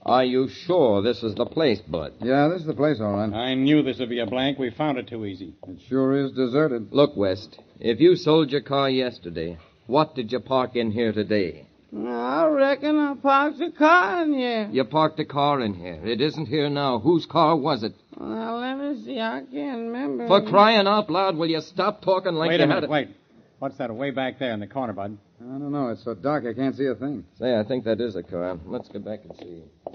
Are you sure this is the place, Bud? Yeah, this is the place, all right. I knew this would be a blank. We found it too easy. It sure is deserted. Look, West, if you sold your car yesterday, what did you park in here today? I reckon I parked the car in here. You parked a car in here. It isn't here now. Whose car was it? Well, let me see. I can't remember. For crying out loud, will you stop talking like Wait you a had minute, it? wait. What's that way back there in the corner, Bud? I don't know. It's so dark I can't see a thing. Say, I think that is a car. Let's get back and see.